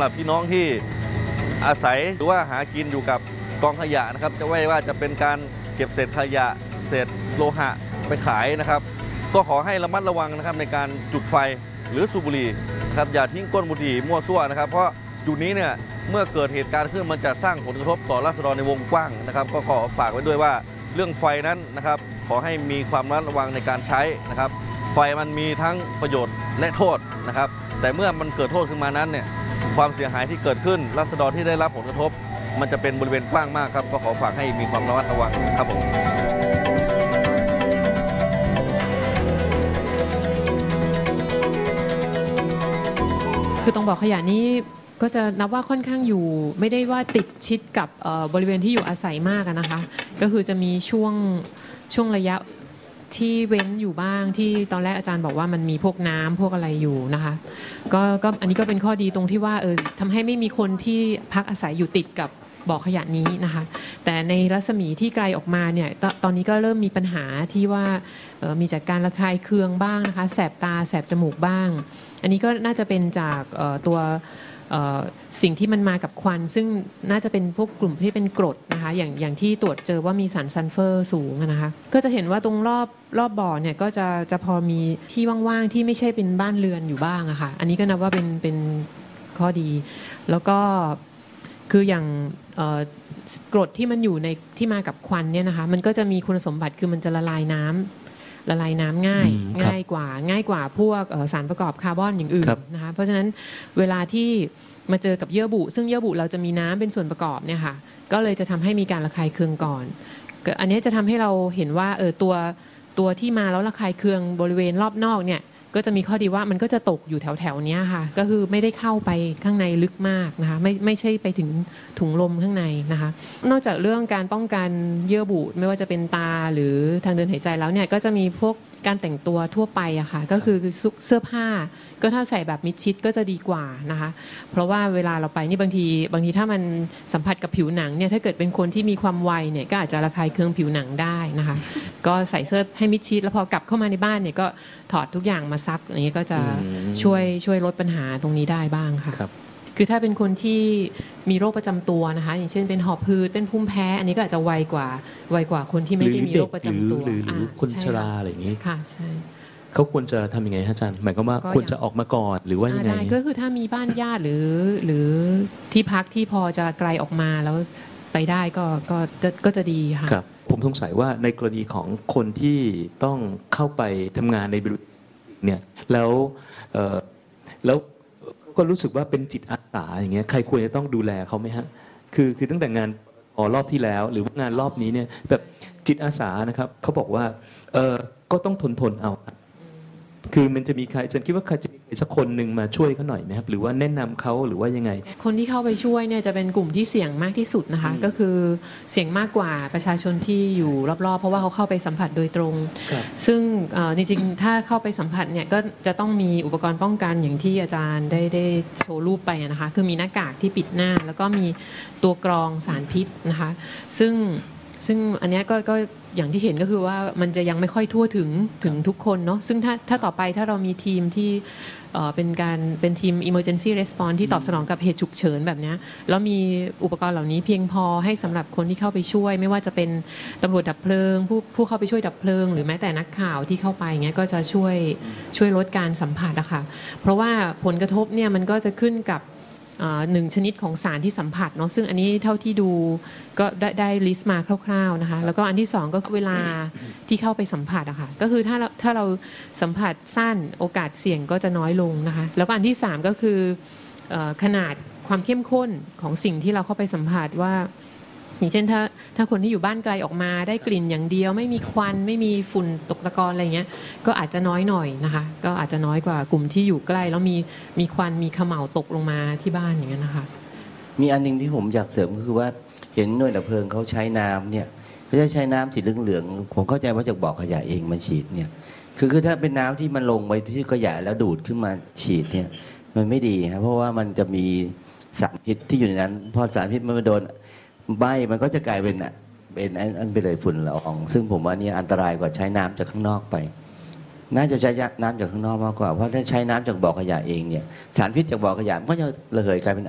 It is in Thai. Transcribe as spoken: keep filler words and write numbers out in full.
หรับพี่น้องที่อาศัยหรือว่าหากินอยู่กับกองขยะนะครับจะไม่ว่าจะเป็นการเก็บเศษขยะเศษโลหะไปขายนะครับก็ขอให้ระมัดระวังนะครับในการจุดไฟหรือสูบบุหรี่ครับอย่าทิ้งก้นบุหรี่มั่วซั่วนะครับเพราะจุดนี้เนี่ยเมื่อเกิดเหตุการณ์ขึ้นมันจะสร้างผลกระทบต่อราษฎรในวงกว้างนะครับก็ขอฝากไว้ด้วยว่าเรื่องไฟนั้นนะครับขอให้มีความระมัดระวังในการใช้นะครับไฟมันมีทั้งประโยชน์และโทษนะครับแต่เมื่อมันเกิดโทษขึ้นมานั้นเนี่ยความเสียหายที่เกิดขึ้นราษฎรที่ได้รับผลกระทบมันจะเป็นบริเวณกว้างมากครับก็ขอฝากให้มีความระมัดระวังครับผมคือตรงบ่อขยะนี้ก็จะนับว่าค่อนข้างอยู่ไม่ได้ว่าติดชิดกับบริเวณที่อยู่อาศัยมากนะคะก็คือจะมีช่วงช่วงระยะที่เว้นอยู่บ้างที่ตอนแรกอาจารย์บอกว่ามันมีพวกน้ำพวกอะไรอยู่นะคะก็ก็อันนี้ก็เป็นข้อดีตรงที่ว่าเออทำให้ไม่มีคนที่พักอาศัยอยู่ติดกับบ่อขยะนี้นะคะแต่ในรัศมีที่ไกลออกมาเนี่ยต, ตอนนี้ก็เริ่มมีปัญหาที่ว่ามีจากการระคายเคืองบ้างนะคะแสบตาแสบจมูกบ้างอันนี้ก็น่าจะเป็นจากตัวสิ่งที่มันมากับควันซึ่งน่าจะเป็นพวกกลุ่มที่เป็นกรดนะคะอย่างอย่างที่ตรวจเจอว่ามีสารซัลเฟอร์สูงนะคะก็จะเห็นว่าตรงรอบรอบบ่อเนี่ยก็จะจะพอมีที่ว่างๆที่ไม่ใช่เป็นบ้านเรือนอยู่บ้างอะค่ะอันนี้ก็นับว่าเป็นเป็นข้อดีแล้วก็คืออย่างกรดที่มันอยู่ในที่มากับควันเนี่ยนะคะมันก็จะมีคุณสมบัติคือมันจะละลายน้ำละลายน้ำง่ายง่ายกว่าง่ายกว่าพวกสารประกอบคาร์บอนอย่างอื่นนะคะเพราะฉะนั้นเวลาที่มาเจอกับเยื่อบุซึ่งเยื่อบุเราจะมีน้ำเป็นส่วนประกอบเนี่ยค่ะก็เลยจะทำให้มีการระคายเคืองก่อนอันนี้จะทำให้เราเห็นว่าเออตัวตัวที่มาแล้วระคายเคืองบริเวณรอบนอกเนี่ยก็จะมีข้อดีว่ามันก็จะตกอยู่แถวแถวนี้ค่ะก็คือไม่ได้เข้าไปข้างในลึกมากนะคะไม่ไม่ใช่ไปถึงถุงลมข้างในนะคะนอกจากเรื่องการป้องกันเยื่อบุไม่ว่าจะเป็นตาหรือทางเดินหายใจแล้วเนี่ยก็จะมีพวกการแต่งตัวทั่วไปอะค่ะก็คือเสื้อผ้าก็ถ้าใส่แบบมิดชิดก็จะดีกว่านะคะเพราะว่าเวลาเราไปนี่บางทีบางทีถ้ามันสัมผัสกับผิวหนังเนี่ยถ้าเกิดเป็นคนที่มีความไวเนี่ยก็อาจจะระคายเคืองผิวหนังได้นะคะก็ใส่เสื้อให้มิดชิดแล้วพอกลับเข้ามาในบ้านเนี่ยก็ถอดทุกอย่างมาซักอย่างนี้ก็จะช่วยช่วยลดปัญหาตรงนี้ได้บ้างค่ะคือถ้าเป็นคนที่มีโรคประจำตัวนะคะอย่างเช่นเป็นหอบหืดเป็นภูมิแพ้อันนี้ก็อาจจะไวกว่าไวกว่าคนที่ไม่ได้มีโรคประจำตัวหรือคนชราอะไรอย่างนี้ค่ะใช่เขาควรจะทำยังไงอาจารย์หมายความว่าควรจะออกมาก่อนหรือว่ายังไงก็คือถ้ามีบ้านญาติหรือหรือที่พักที่พอจะไกลออกมาแล้วไปได้ก็ก็ก็จะดีค่ะครับผมสงสัยว่าในกรณีของคนที่ต้องเข้าไปทำงานในบริษัทเนี่ยแล้วแล้วก็รู้สึกว่าเป็นจิตอาสาอย่างเงี้ยใครควรจะต้องดูแลเขาไหมฮะคือคือตั้งแต่งานอ๋อรอบที่แล้วหรือว่างานรอบนี้เนี่ยแบบจิตอาสานะครับเขาบอกว่าเออก็ต้องทนทนเอาคือมันจะมีใครฉันคิดว่าใครจะมีสักคนหนึ่งมาช่วยเขาหน่อยไหมครับหรือว่าแนะนำเขาหรือว่ายังไงคนที่เข้าไปช่วยเนี่ยจะเป็นกลุ่มที่เสี่ยงมากที่สุดนะคะก็คือเสี่ยงมากกว่าประชาชนที่อยู่รอบๆเพราะว่าเขาเข้าไปสัมผัสโดยตรงซึ่งจริงๆถ้าเข้าไปสัมผัสเนี่ยก็จะต้องมีอุปกรณ์ป้องกันอย่างที่อาจารย์ได้ได้โชว์รูปไปนะคะคือมีหน้ากากที่ปิดหน้าแล้วก็มีตัวกรองสารพิษนะคะซึ่งซึ่งอันนี้ก็ก็อย่างที่เห็นก็คือว่ามันจะยังไม่ค่อยทั่วถึงถึงทุกคนเนาะซึ่งถ้าถ้าต่อไปถ้าเรามีทีมที่เป็นการเป็นทีม emergency response ที่ตอบสนองกับเหตุฉุกเฉินแบบนี้แล้วมีอุปกรณ์เหล่านี้เพียงพอให้สำหรับคนที่เข้าไปช่วยไม่ว่าจะเป็นตำรวจดับเพลิงผู้ผู้เข้าไปช่วยดับเพลิงหรือแม้แต่นักข่าวที่เข้าไปเงี้ยก็จะช่วยช่วยลดการสัมผัสอะค่ะเพราะว่าผลกระทบเนี่ยมันก็จะขึ้นกับหนึ่งชนิดของสารที่สัมผัสเนาะซึ่งอันนี้เท่าที่ดูก็ได้ได้ลิสต์มาคร่าวๆนะคะแล้วก็อันที่สองก็เวลาที่เข้าไปสัมผัสอะค่ะก็คือถ้าเราถ้าเราสัมผัสสั้นโอกาสเสี่ยงก็จะน้อยลงนะคะแล้วก็อันที่สามก็คือขนาดความเข้มข้นของสิ่งที่เราเข้าไปสัมผัสว่าอย่างเช่นถ้าถ้าคนที่อยู่บ้านไกลออกมาได้กลิ่นอย่างเดียวไม่มีควันไม่มีฝุ่นตกตะกอนอะไรเงี้ยก็อาจจะน้อยหน่อยนะคะก็อาจจะน้อยกว่ากลุ่มที่อยู่ใกล้แล้วมีมีควันมีเขม่าตกลงมาที่บ้านอย่างเงี้ยนะคะมีอันนึงที่ผมอยากเสริมก็คือว่าเห็นหน่วยดับเพลิงเขาใช้น้ำเนี่ยเขาจะใช้น้ำสีเหลืองๆผมเข้าใจว่าจากบ่อขยะเองมาฉีดเนี่ยคือคือถ้าเป็นน้ำที่มันลงไปที่ขยะแล้วดูดขึ้นมาฉีดเนี่ยมันไม่ดีครับเพราะว่ามันจะมีสารพิษที่อยู่ในนั้นพอสารพิษมันมาโดนใบมันก็จะกลายเป็นเป็นอันเป็นเลยฝุ่นละอองซึ่งผมว่านี่อันตรายกว่าใช้น้ำจากข้างนอกไปน่าจะใช้น้ำจากข้างนอกมากกว่าเพราะถ้าใช้น้ำจากบ่อขยะเองเนี่ยสารพิษจากบ่อขยะก็จะระเหยกลายเป็น